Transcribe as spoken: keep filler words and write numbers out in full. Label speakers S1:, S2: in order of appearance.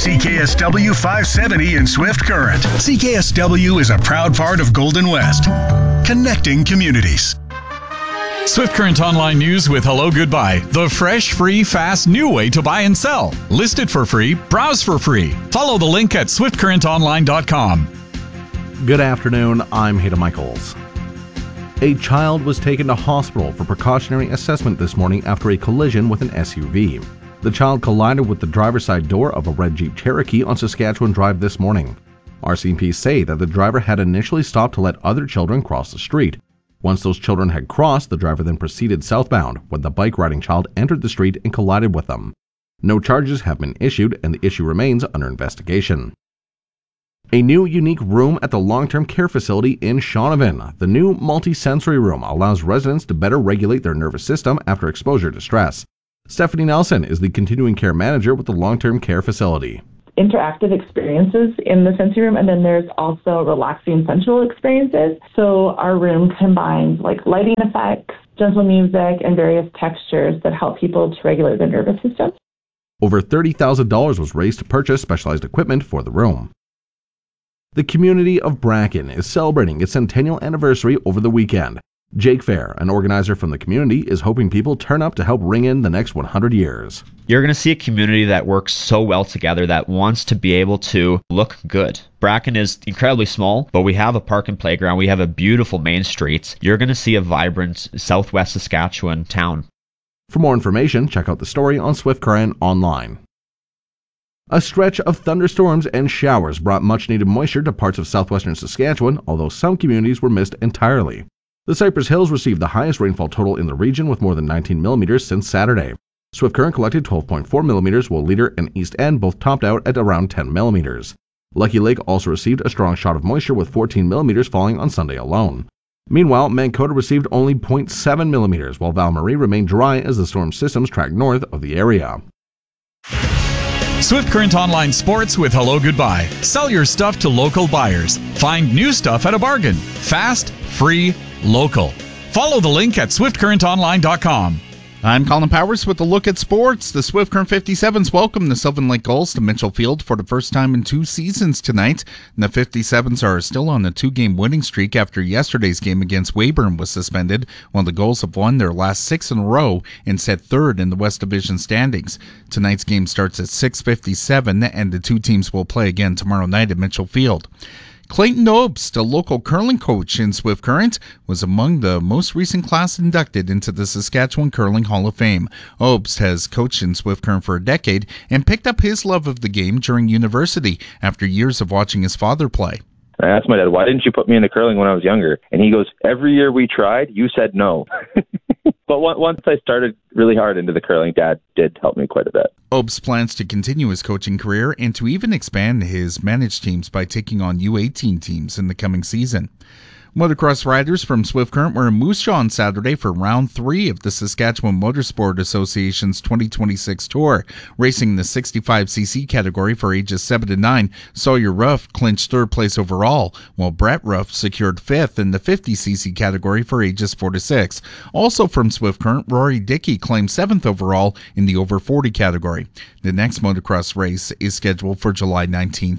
S1: C K S W five seventy in Swift Current. C K S W is a proud part of Golden West, connecting communities.
S2: Swift Current Online News with Hello Goodbye, the fresh, free, fast, new way to buy and sell. Listed for free, browse for free. Follow the link at swift current online dot com.
S3: Good afternoon, I'm Hayden Michaels. A child was taken to hospital for precautionary assessment this morning after a collision with an S U V. The child collided with the driver's side door of a red Jeep Cherokee on Saskatchewan Drive this morning. R C M P say that the driver had initially stopped to let other children cross the street. Once those children had crossed, the driver then proceeded southbound when the bike-riding child entered the street and collided with them. No charges have been issued and the issue remains under investigation. A new unique room at the long-term care facility in Shaunavon. The new multi-sensory room allows residents to better regulate their nervous system after exposure to stress. Stephanie Nelson is the continuing care manager with the long-term care facility.
S4: Interactive experiences in the sensory room, and then there's also relaxing sensual experiences. So our room combines like lighting effects, gentle music, and various textures that help people to regulate their nervous system.
S3: Over thirty thousand dollars was raised to purchase specialized equipment for the room. The community of Bracken is celebrating its centennial anniversary over the weekend. Jake Fair, an organizer from the community, is hoping people turn up to help ring in the next one hundred years.
S5: You're going to see a community that works so well together that wants to be able to look good. Bracken is incredibly small, but we have a park and playground. We have a beautiful main street. You're going to see a vibrant Southwest Saskatchewan town.
S3: For more information, check out the story on Swift Current online. A stretch of thunderstorms and showers brought much-needed moisture to parts of southwestern Saskatchewan, although some communities were missed entirely. The Cypress Hills received the highest rainfall total in the region with more than nineteen millimeters since Saturday. Swift Current collected twelve point four millimeters, while Leader and East End both topped out at around ten millimeters. Lucky Lake also received a strong shot of moisture with fourteen millimeters falling on Sunday alone. Meanwhile, Mankota received only zero point seven millimeters, while Val Marie remained dry as the storm systems tracked north of the area.
S2: Swift Current Online Sports with Hello Goodbye. Sell your stuff to local buyers. Find new stuff at a bargain. Fast, free, local. Follow the link at swift current online dot com.
S6: I'm Colin Powers with a look at sports. The Swift Current fifty-sevens welcome the Sylvan Lake Gulls to Mitchell Field for the first time in two seasons tonight. And the fifty-sevens are still on a two-game winning streak after yesterday's game against Weyburn was suspended, while the Gulls have won their last six in a row and set third in the West Division standings. Tonight's game starts at six fifty-seven, and the two teams will play again tomorrow night at Mitchell Field. Clayton Obst, a local curling coach in Swift Current, was among the most recent class inducted into the Saskatchewan Curling Hall of Fame. Obst has coached in Swift Current for a decade and picked up his love of the game during university after years of watching his father play.
S7: I asked my dad, why didn't you put me into curling when I was younger? And he goes, every year we tried, you said no. But once I started really hard into the curling, Dad did help me quite a bit.
S6: Obst plans to continue his coaching career and to even expand his managed teams by taking on U eighteen teams in the coming season. Motocross riders from Swift Current were in Moose Jaw on Saturday for round three of the Saskatchewan Motorsport Association's twenty twenty-six Tour. Racing in the sixty-five c c category for ages seven to nine, Sawyer Ruff clinched third place overall, while Brett Ruff secured fifth in the fifty c c category for ages four to six. Also from Swift Current, Rory Dickey claimed seventh overall in the over forty category. The next motocross race is scheduled for July nineteenth.